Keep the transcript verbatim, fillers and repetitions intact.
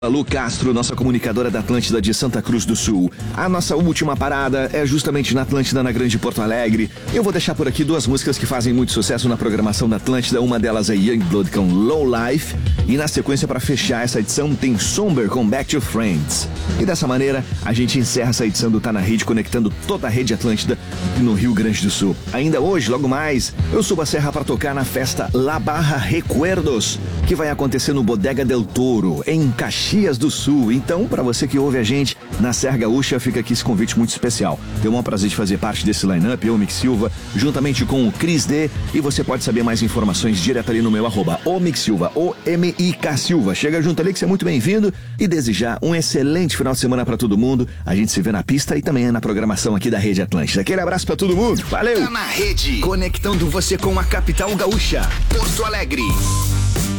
Lu Castro, nossa comunicadora da Atlântida de Santa Cruz do Sul. A nossa última parada é justamente na Atlântida, na Grande Porto Alegre. Eu vou deixar por aqui duas músicas que fazem muito sucesso na programação da Atlântida. Uma delas é Youngblood com Low Life. E na sequência, para fechar essa edição, tem Somber com Back to Friends. E dessa maneira, a gente encerra essa edição do Tá na Rede, conectando toda a rede Atlântida no Rio Grande do Sul. Ainda hoje, logo mais, eu subo a serra para tocar na festa La Barra Recuerdos, que vai acontecer no Bodega del Toro, em Caxias do Sul. Então, para você que ouve a gente na Serra Gaúcha, fica aqui esse convite muito especial. Tenho o maior prazer de fazer parte desse line-up, eu, Mix Silva, juntamente com o Cris D, e você pode saber mais informações direto ali no meu arroba, o Mix Silva, O M I K Silva. Chega junto ali que você é muito bem-vindo e desejar um excelente final de semana para todo mundo. A gente se vê na pista e também na programação aqui da Rede Atlântida. Aquele abraço para todo mundo. Valeu! Tá na Rede, conectando você com a capital gaúcha, Porto Alegre.